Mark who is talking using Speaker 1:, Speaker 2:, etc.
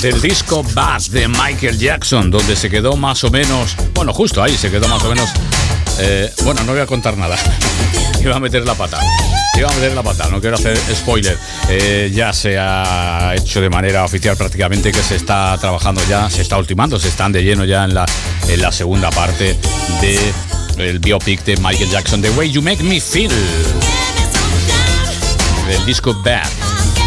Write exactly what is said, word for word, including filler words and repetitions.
Speaker 1: del disco Bad de Michael Jackson, donde se quedó más o menos, bueno, justo ahí se quedó más o menos, eh, bueno, no voy a contar nada, iba a meter la pata, iba a meter la pata, no quiero hacer spoiler, eh, ya se ha hecho de manera oficial prácticamente que se está trabajando ya, se está ultimando, se están de lleno ya en la, en la segunda parte de el biopic de Michael Jackson, The Way You Make Me Feel, del disco Bad.